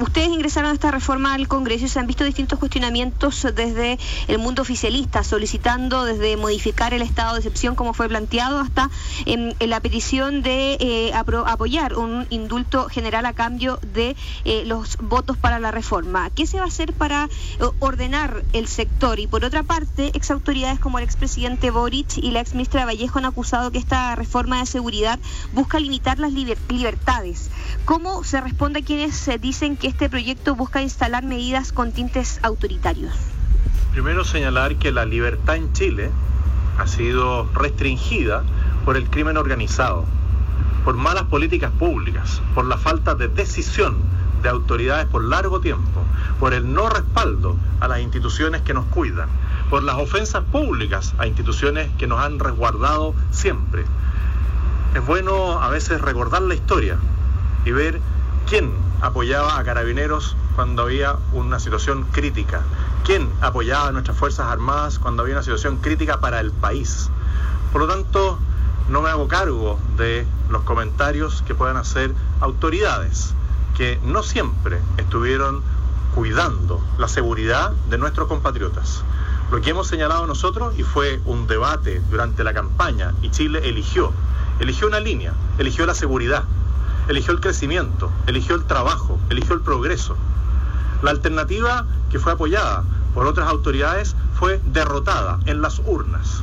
Ustedes ingresaron a esta reforma al Congreso y se han visto distintos cuestionamientos desde el mundo oficialista, solicitando desde modificar el estado de excepción como fue planteado hasta la petición de apoyar un indulto general a cambio de los votos para la reforma. ¿Qué se va a hacer para ordenar el sector? Y por otra parte, exautoridades como el expresidente Boric y la exministra Vallejo han acusado que esta reforma de seguridad busca limitar las libertades. ¿Cómo se responde a quienes dicen que este proyecto busca instalar medidas con tintes autoritarios? Primero señalar que la libertad en Chile ha sido restringida por el crimen organizado, por malas políticas públicas, por la falta de decisión de autoridades por largo tiempo, por el no respaldo a las instituciones que nos cuidan, por las ofensas públicas a instituciones que nos han resguardado siempre. Es bueno a veces recordar la historia y ver quién apoyaba a Carabineros cuando había una situación crítica, quién apoyaba a nuestras Fuerzas Armadas cuando había una situación crítica para el país. Por lo tanto, no me hago cargo de los comentarios que puedan hacer autoridades que no siempre estuvieron cuidando la seguridad de nuestros compatriotas. Lo que hemos señalado nosotros, y fue un debate durante la campaña, y Chile eligió una línea, eligió la seguridad, eligió el crecimiento, eligió el trabajo, eligió el progreso. La alternativa que fue apoyada por otras autoridades fue derrotada en las urnas.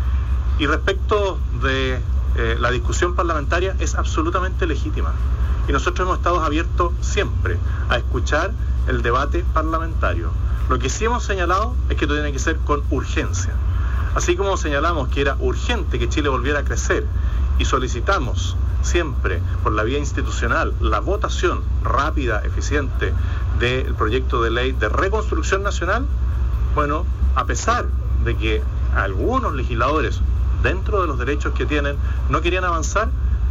Y respecto de la discusión parlamentaria, es absolutamente legítima. Y nosotros hemos estado abiertos siempre a escuchar el debate parlamentario. Lo que sí hemos señalado es que esto tiene que ser con urgencia. Así como señalamos que era urgente que Chile volviera a crecer y solicitamos siempre por la vía institucional la votación rápida, eficiente del proyecto de ley de reconstrucción nacional, bueno, a pesar de que algunos legisladores, dentro de los derechos que tienen, no querían avanzar,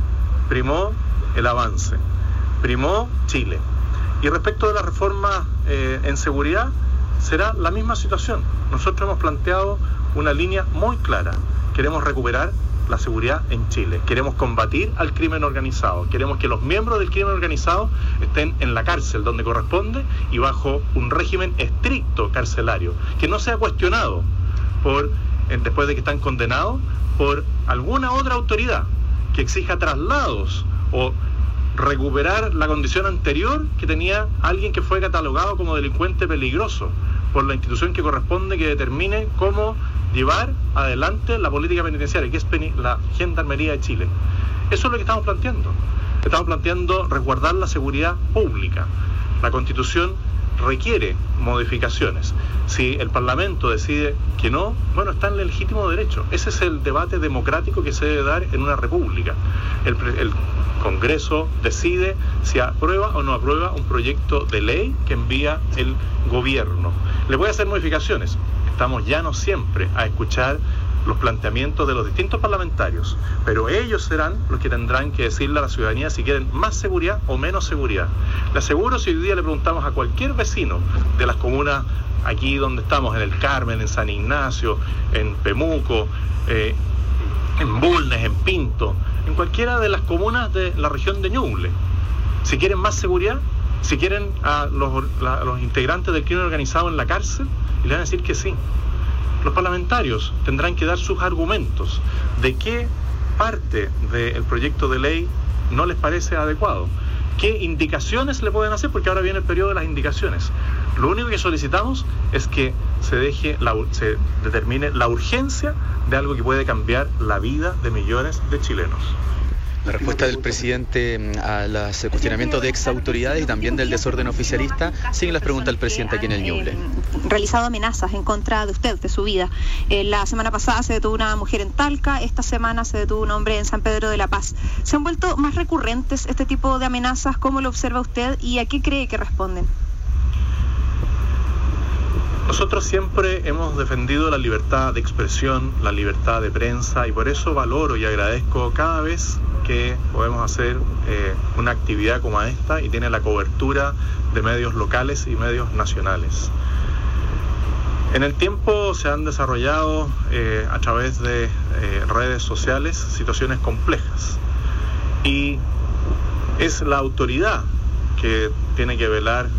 primó el avance, primó Chile. Y respecto de la reforma en seguridad, será la misma situación. Nosotros hemos planteado una línea muy clara. Queremos recuperar la seguridad en Chile. Queremos combatir al crimen organizado. Queremos que los miembros del crimen organizado estén en la cárcel donde corresponde y bajo un régimen estricto carcelario, que no sea cuestionado después de que están condenados por alguna otra autoridad que exija traslados o recuperar la condición anterior que tenía alguien que fue catalogado como delincuente peligroso por la institución que corresponde, que determine cómo llevar adelante la política penitenciaria, que es la Gendarmería de Chile. Eso es lo que estamos planteando. Estamos planteando resguardar la seguridad pública. La Constitución requiere modificaciones. Si el Parlamento decide que no, bueno, está en el legítimo derecho. Ese es el debate democrático que se debe dar en una república. El Congreso decide si aprueba o no aprueba un proyecto de ley que envía el gobierno. Le voy a hacer modificaciones. Estamos llanos siempre a escuchar los planteamientos de los distintos parlamentarios, pero ellos serán los que tendrán que decirle a la ciudadanía si quieren más seguridad o menos seguridad. Le aseguro, si hoy día le preguntamos a cualquier vecino de las comunas aquí donde estamos, en el Carmen, en San Ignacio, en Pemuco, en Bulnes, en Pinto, en cualquiera de las comunas de la región de Ñuble, si quieren más seguridad, si quieren a los integrantes del crimen organizado en la cárcel, y le van a decir que sí. Los parlamentarios tendrán que dar sus argumentos de qué parte del proyecto de ley no les parece adecuado, qué indicaciones le pueden hacer, porque ahora viene el periodo de las indicaciones. Lo único que solicitamos es que se determine la urgencia de algo que puede cambiar la vida de millones de chilenos. La respuesta del presidente a los cuestionamientos de exautoridades y también del desorden oficialista, siguen las preguntas del presidente aquí en el Ñuble. Realizado amenazas en contra de usted, de su vida. La semana pasada se detuvo una mujer en Talca, esta semana se detuvo un hombre en San Pedro de la Paz. ¿Se han vuelto más recurrentes este tipo de amenazas? ¿Cómo lo observa usted y a qué cree que responden? Nosotros siempre hemos defendido la libertad de expresión, la libertad de prensa, y por eso valoro y agradezco cada vez que podemos hacer una actividad como esta y tiene la cobertura de medios locales y medios nacionales. En el tiempo se han desarrollado a través de redes sociales situaciones complejas y es la autoridad que tiene que velar